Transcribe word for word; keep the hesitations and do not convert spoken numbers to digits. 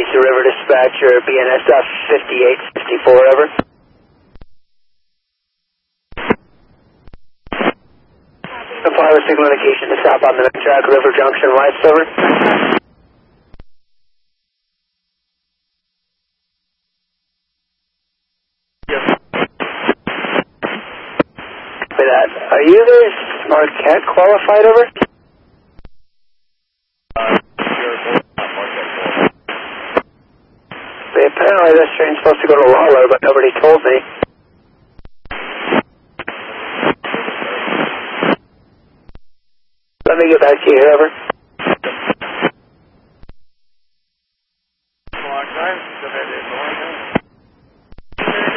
Mesa River Dispatcher, B N S F fifty-eight fifty-four, over. Comply with signal indication to stop on the track, River Junction West, over. Yes. For that, are you guys Marquette qualified, over? Apparently this train's supposed to go to Lawler, but nobody told me. Let me get back to you, over.